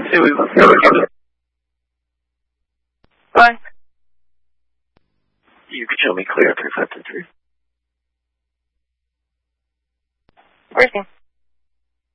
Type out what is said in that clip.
say we love you. Bye. You can show me clear 353. Where's he?